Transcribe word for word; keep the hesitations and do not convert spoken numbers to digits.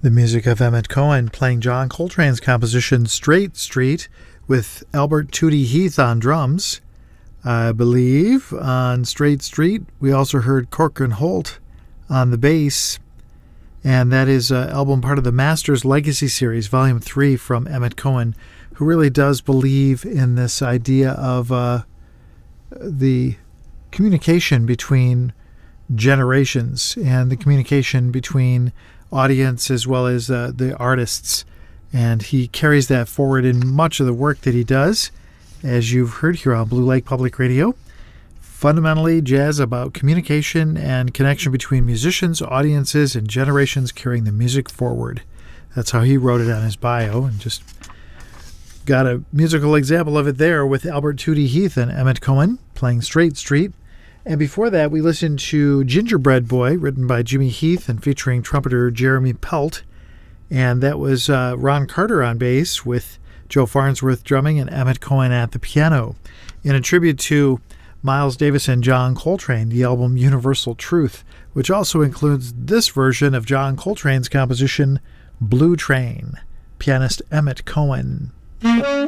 The music of Emmett Cohen playing John Coltrane's composition Straight Street with Albert Tootie Heath on drums. I believe on Straight Street we also heard Corcoran Holt on the bass, and that is an album part of the Masters Legacy Series, Volume three from Emmett Cohen, who really does believe in this idea of uh, the communication between generations and the communication between audience as well as uh, the artists, and he carries that forward in much of the work that he does, as you've heard here on Blue Lake Public Radio. Fundamentally, jazz about communication and connection between musicians, audiences, and generations carrying the music forward. That's how he wrote it on his bio, and just got a musical example of it there with Albert Tootie Heath and Emmett Cohen playing Straight Street. And before that, we listened to Gingerbread Boy, written by Jimmy Heath and featuring trumpeter Jeremy Pelt. And that was uh, Ron Carter on bass with Joe Farnsworth drumming and Emmett Cohen at the piano. In a tribute to Miles Davis and John Coltrane, the album Universal Truth, which also includes this version of John Coltrane's composition Blue Train. Pianist Emmett Cohen.